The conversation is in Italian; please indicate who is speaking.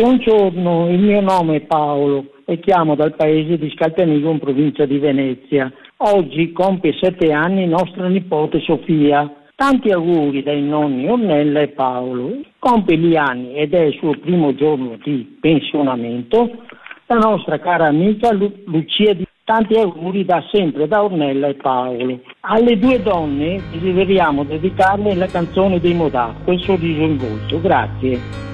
Speaker 1: Buongiorno, il mio nome è Paolo e chiamo dal paese di Scaltanigo in provincia di Venezia. Oggi compie 7 anni nostra nipote Sofia. Tanti auguri dai nonni Ornella e Paolo. Compie gli anni ed è il suo primo giorno di pensionamento la nostra cara amica Lucia. Tanti auguri da sempre da Ornella e Paolo. Alle due donne desideriamo dedicarle la canzone dei Modà, Quel sorriso in volto. Grazie.